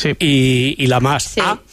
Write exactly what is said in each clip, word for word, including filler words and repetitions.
Sí. Y, y la más Sí. A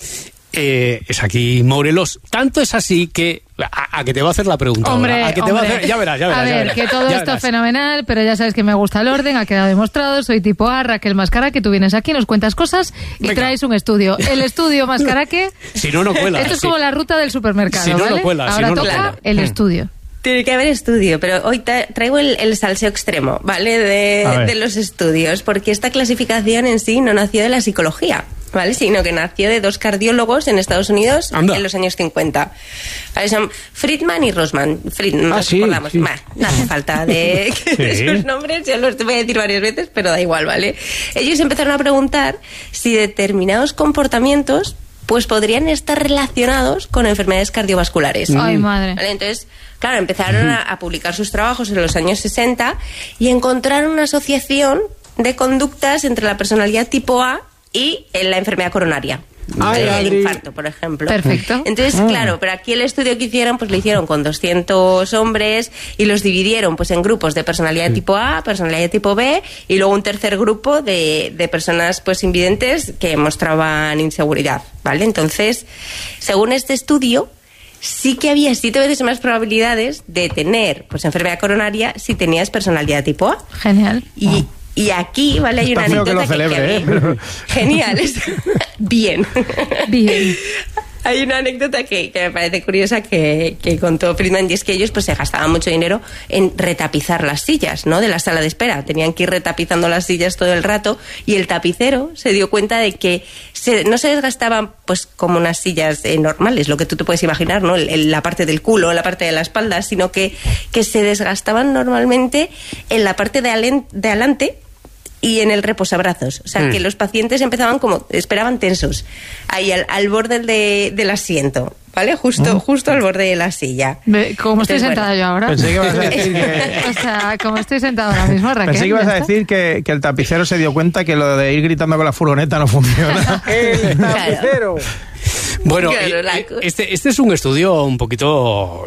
eh, es aquí Morelos. Tanto es así que a, a que te va a hacer la pregunta. Hombre, ahora. A que te va a hombre. hacer, ya verás, ya verás. A ya ver, verás, que todo ya esto verás. fenomenal, pero ya sabes que me gusta el orden, ha quedado demostrado. Soy tipo A, Raquel Mascaraque, tú vienes aquí, nos cuentas cosas y Venga. traes un estudio. El estudio Mascaraque. Si no, no cuela. Esto es sí. como la ruta del supermercado, Si no, no ¿vale? cuela, si Ahora no, no toca cuela. el Hmm. estudio. Tiene que haber estudio, pero hoy tra- traigo el, el salseo extremo, ¿vale? De, A ver. de los estudios, porque esta clasificación en sí no nació de la psicología, ¿vale? Sino que nació de dos cardiólogos en Estados Unidos Anda. en los años cincuenta. ¿Vale? Son Friedman y Rosman. Friedman, Ah, nos sí, acordamos. sí. Bah, no hace falta de, de Sí. sus nombres, yo los voy a decir varias veces, pero da igual, ¿vale? Ellos empezaron a preguntar si determinados comportamientos pues podrían estar relacionados con enfermedades cardiovasculares. Ay, madre. ¿Vale? Entonces, claro, empezaron a, a publicar sus trabajos en los años sesenta y encontraron una asociación de conductas entre la personalidad tipo A y eh, la enfermedad coronaria. Ay, el Adri. infarto, por ejemplo. Perfecto. Entonces, claro, pero aquí el estudio que hicieron, pues lo hicieron con doscientos hombres y los dividieron pues en grupos de personalidad tipo A, personalidad tipo B y luego un tercer grupo de, de personas pues invidentes que mostraban inseguridad, ¿vale? Entonces, según este estudio, sí que había siete veces más probabilidades de tener pues enfermedad coronaria si tenías personalidad tipo A. Genial. Y, y aquí, ¿vale? Hay Está una feo que anécdota lo que- que celebre, a mí- ¿eh? Genial. es- Bien. Bien. Hay una anécdota que, que me parece curiosa que, que contó Friedman, y es que ellos pues se gastaban mucho dinero en retapizar las sillas, ¿no? De la sala de espera. Tenían que ir retapizando las sillas todo el rato y el tapicero se dio cuenta de que se, no se desgastaban pues como unas sillas eh, normales, lo que tú te puedes imaginar, ¿no? El- el- la parte del culo, la parte de la espalda, sino que, que se desgastaban normalmente en la parte de, alen- de adelante y en el reposabrazos. O sea, Mm. que los pacientes empezaban como, esperaban tensos, ahí al, al borde de- del asiento, ¿vale? Justo, justo al borde de la silla. Ve, Como estoy Entonces, sentada bueno. yo ahora. Pensé que ibas a decir que... O sea, como estoy sentada ahora mismo, Raquel. Pensé que ibas ya a está. decir que, que el tapicero se dio cuenta que lo de ir gritando con la furgoneta no funciona. ¡El tapicero! Bueno, Claro, eh, la- eh, este, este es un estudio un poquito,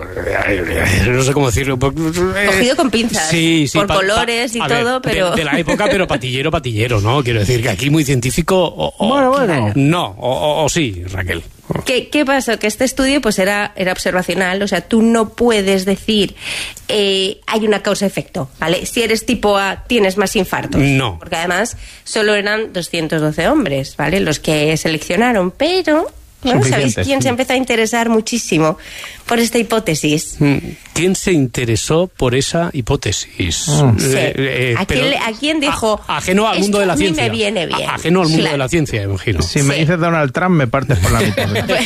eh, no sé cómo decirlo. Cogido con pinzas, Sí, sí, por pa- pa- colores y a ver, todo, de- pero... De, la época, pero patillero, patillero, ¿no? Quiero decir que aquí muy científico o, o- Bueno, bueno. No, o, o- o sí, Raquel. ¿Qué, ¿Qué pasó? Que este estudio pues era, era observacional, o sea, tú no puedes decir eh, hay una causa-efecto, ¿vale? Si eres tipo A, tienes más infartos. No. Porque además solo eran doscientos doce hombres, ¿vale? Los que seleccionaron, pero... Bueno, ¿sabéis Suficientes. quién se empezó a interesar muchísimo por esta hipótesis? Mm, ¿Quién se interesó por esa hipótesis? Mm. Sí. ¿A, pero- quién, le- a quién dijo? a- ajeno al mundo "Esto de la a mí ciencia. me viene bien"? A- ajeno al mundo Claro. de la ciencia, imagino. Si me Sí. dices Donald Trump, me partes por la mitad.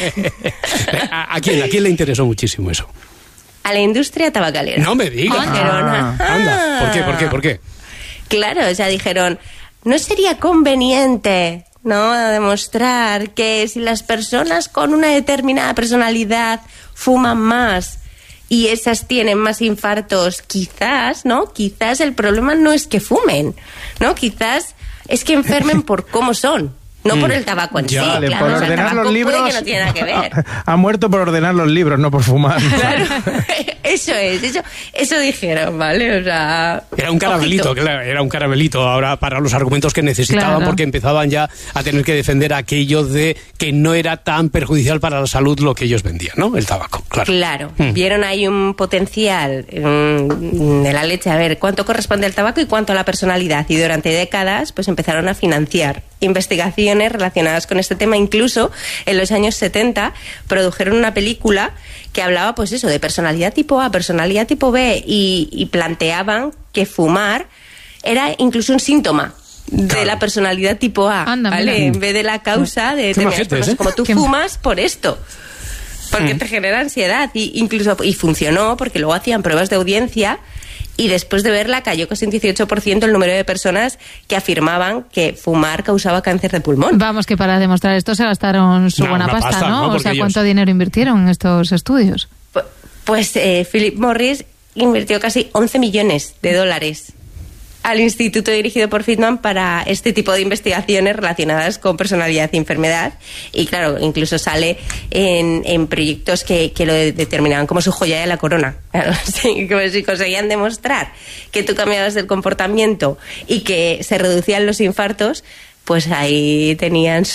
¿A, a quién, ¿A quién le interesó muchísimo eso? A la industria tabacalera. No me digas. Dijeron, Ah. "Ajá". Anda, ¿por qué, por qué, por qué? Claro, o sea, dijeron, ¿no sería conveniente, no, demostrar que si las personas con una determinada personalidad fuman más y esas tienen más infartos, quizás, ¿no? Quizás el problema no es que fumen, ¿no? Quizás es que enfermen por cómo son, no por el tabaco en Ya, sí. Vale, claro, por o sea, el ordenar tabaco los libros. puede que no tiene nada que ver. Ha muerto por ordenar los libros, no por fumar. Claro, eso es, eso, eso dijeron, ¿vale? O sea, Era un caramelito, ojito. claro, era un caramelito ahora para los argumentos que necesitaban, Claro. porque empezaban ya a tener que defender aquello de que no era tan perjudicial para la salud lo que ellos vendían, ¿no? El tabaco, claro. Claro, Mm. vieron ahí un potencial mm, de la leche, a ver cuánto corresponde al tabaco y cuánto a la personalidad. Y durante décadas pues empezaron a financiar investigaciones relacionadas con este tema. Incluso en los años setenta produjeron una película que hablaba pues eso, de personalidad tipo A, personalidad tipo B y, y planteaban que fumar era incluso un síntoma de Claro. la personalidad tipo A, Anda, ¿vale? mira. En vez de la causa de, Qué de majetes, pues, ¿eh? como tú Qué- fumas por esto. Porque te genera ansiedad y incluso y funcionó porque luego hacían pruebas de audiencia y después de verla cayó casi un dieciocho por ciento el número de personas que afirmaban que fumar causaba cáncer de pulmón. Vamos, que para demostrar esto se gastaron su No, buena una pasta, pasta, ¿no? ¿no? O Porque sea, ellos- ¿cuánto dinero invirtieron en estos estudios? Pu- Pues eh, Philip Morris invirtió casi once millones de dólares al instituto dirigido por Friedman para este tipo de investigaciones relacionadas con personalidad y enfermedad. Y claro, incluso sale en, en proyectos que, que lo de- determinaban como su joya de la corona. Claro, sí, como si conseguían demostrar que tú cambiabas el comportamiento y que se reducían los infartos, pues ahí tenían